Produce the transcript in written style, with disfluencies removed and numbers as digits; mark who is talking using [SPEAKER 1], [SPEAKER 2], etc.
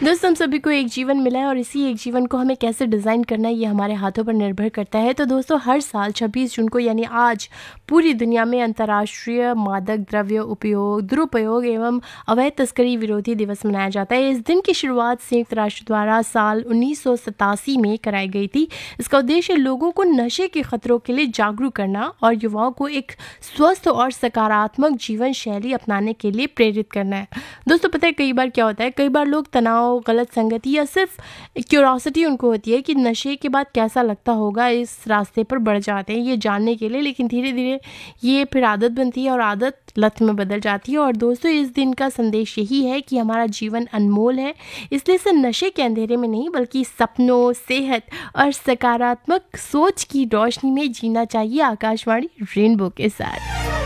[SPEAKER 1] दोस्तों, हम सभी को एक जीवन मिला है और इसी एक जीवन को हमें कैसे डिज़ाइन करना है ये हमारे हाथों पर निर्भर करता है। तो दोस्तों, हर साल 26 जून को यानी आज पूरी दुनिया में अंतर्राष्ट्रीय मादक द्रव्य उपयोग, दुरुपयोग एवं अवैध तस्करी विरोधी दिवस मनाया जाता है। इस दिन की शुरुआत संयुक्त राष्ट्र द्वारा साल 1987 में कराई गई थी। इसका उद्देश्य लोगों को नशे के खतरों के लिए जागरूक करना और युवाओं को एक स्वस्थ और सकारात्मक जीवन शैली अपनाने के लिए प्रेरित करना है। दोस्तों, पता है कई बार क्या होता है, कई बार लोग तनाव, गलत संगति या सिर्फ क्यूरोसिटी उनको होती है कि नशे के बाद कैसा लगता होगा, इस रास्ते पर बढ़ जाते हैं ये जानने के लिए। लेकिन धीरे धीरे ये फिर आदत बनती है और आदत लत में बदल जाती है। और दोस्तों, इस दिन का संदेश यही है कि हमारा जीवन अनमोल है, इसलिए इसे नशे के अंधेरे में नहीं बल्कि सपनों, सेहत और सकारात्मक सोच की रोशनी में जीना चाहिए। आकाशवाणी रेनबो के साथ।